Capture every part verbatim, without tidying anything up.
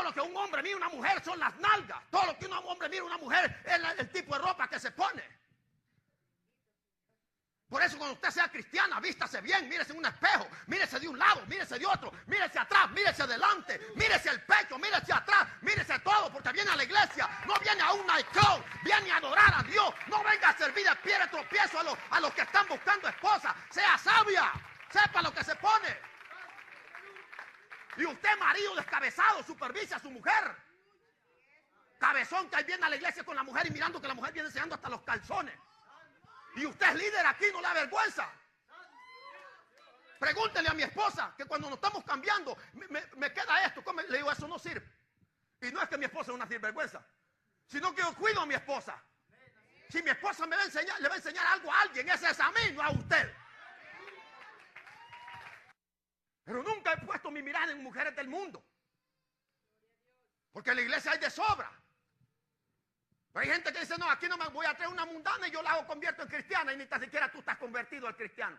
lo que un hombre mira una mujer son las nalgas. Todo lo que un hombre mira una mujer es la, el tipo de ropa que se pone. Por eso cuando usted sea cristiana, vístase bien, mírese en un espejo, mírese de un lado, mírese de otro, mírese atrás, mírese adelante, mírese el pecho, mírese atrás, mírese todo, porque viene a la iglesia, no viene a un nightclub, viene a adorar a Dios, no venga a servir de pie de tropiezo a los, a los que están buscando esposa, sea sabia, sepa lo que se pone. Y usted, marido descabezado, supervisa a su mujer. Cabezón que ahí viene a la iglesia con la mujer y mirando que la mujer viene enseñando hasta los calzones. Y usted es líder aquí, no le avergüenza. Pregúntele a mi esposa que cuando nos estamos cambiando, me, me, me queda esto. ¿Cómo? Le digo, eso no sirve. Y no es que mi esposa es una sinvergüenza, sino que yo cuido a mi esposa. Si mi esposa me va a enseñar, le va a enseñar algo a alguien, ese es a mí, no a usted. Pero nunca he puesto mi mirada en mujeres del mundo. Porque en la iglesia hay de sobra. Pero hay gente que dice, no, aquí no me voy a traer una mundana y yo la hago convierto en cristiana y ni tan siquiera tú estás convertido al cristiano.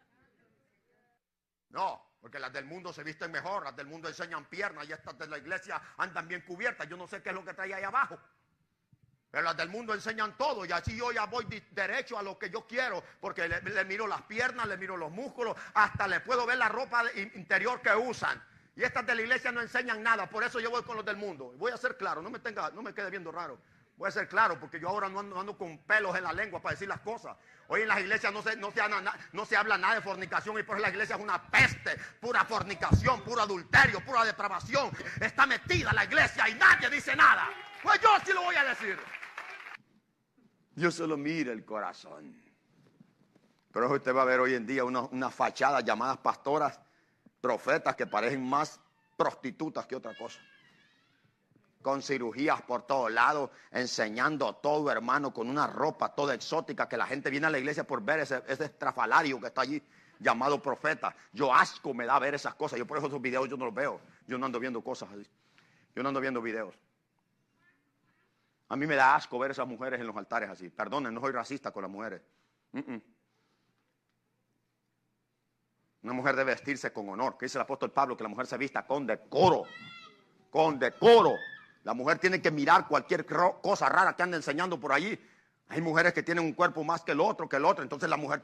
No, porque las del mundo se visten mejor, las del mundo enseñan piernas y estas de la iglesia andan bien cubiertas. Yo no sé qué es lo que trae ahí abajo. Pero las del mundo enseñan todo y así yo ya voy derecho a lo que yo quiero porque le, le miro las piernas, le miro los músculos, hasta le puedo ver la ropa interior que usan. Y estas de la iglesia no enseñan nada, por eso yo voy con los del mundo. Voy a ser claro, no me, tenga, no me quede viendo raro. Voy a ser claro, porque yo ahora no ando, ando con pelos en la lengua para decir las cosas. Hoy en las iglesias no se, no, se habla, no se habla nada de fornicación y por eso la iglesia es una peste, pura fornicación, puro adulterio, pura depravación. Está metida la iglesia y nadie dice nada. Pues yo sí lo voy a decir. Dios solo mira el corazón. Pero usted va a ver hoy en día unas una fachadas llamadas pastoras, profetas que parecen más prostitutas que otra cosa. Con cirugías por todos lados, enseñando todo, hermano, con una ropa toda exótica, que la gente viene a la iglesia por ver ese, ese estrafalario que está allí, llamado profeta. Yo asco me da ver esas cosas, yo por eso esos videos yo no los veo, yo no ando viendo cosas así, yo no ando viendo videos. A mí me da asco ver esas mujeres en los altares así, perdonen, no soy racista con las mujeres. Mm -mm. Una mujer debe vestirse con honor, que dice el apóstol Pablo, que la mujer se vista con decoro, con decoro. La mujer tiene que mirar cualquier cosa rara que anda enseñando por allí. Hay mujeres que tienen un cuerpo más que el otro, que el otro. Entonces la mujer